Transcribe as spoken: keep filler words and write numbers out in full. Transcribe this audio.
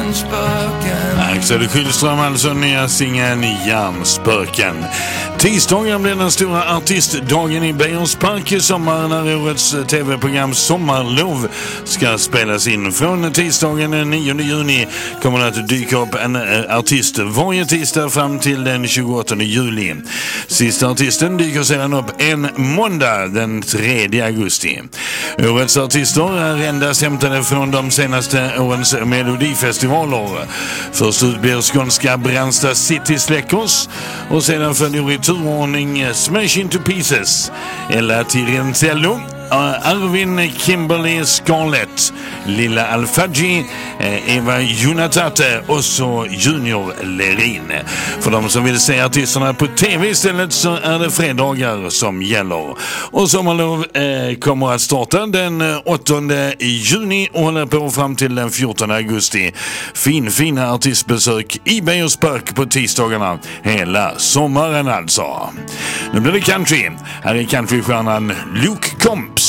Axel Schylström, alltså nya singeln Hjärnspöken. Tisdagen blir den stora artistdagen i Bejers Park i sommar när årets tv-program Sommarlov ska spelas in. Från tisdagen den nionde juni kommer det att dyka upp en artist varje tisdag fram till den tjugoåttonde juli. Sista artisten dyker sedan upp en måndag den tredje augusti. Årets artister är endast hämtade från de senaste årens melodifestivaler. Först ut blir skånska Brandsta City Släckers och sedan följer i turordning Smash Into Pieces, Ella Tirenzello, Arvin Kimberly Scarlett, Lilla Alfaggi, Eva Junatate och så Junior Lerin. För de som vill se artisterna på tv istället så är det fredagar som gäller. Och Sommarlov eh, kommer att starta den åttonde juni och håller på fram till den fjortonde augusti. Fin, fina artistbesök i Bejers Park på tisdagarna hela sommaren alltså. Nu blir det country. Här är countrystjärnan Luke Combs.